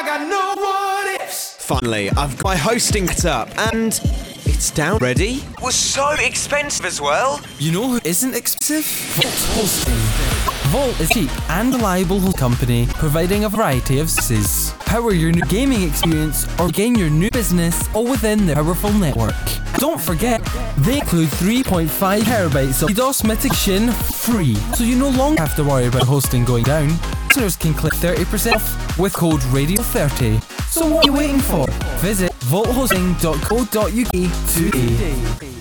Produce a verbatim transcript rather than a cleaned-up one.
got no what ifs. Finally, I've got my hosting set up and it's down. Ready? It was so expensive as well. You know who isn't expensive? Vault Hosting. Vault is cheap and reliable host company providing a variety of services. Power your new gaming experience or gain your new business all within their powerful network. Don't forget, they include three point five terabytes of DDoS mitigation free, so you no longer have to worry about hosting going down. Listeners can click thirty percent off with code radio thirty. So what are you waiting for? Visit vault hosting dot co dot uk today.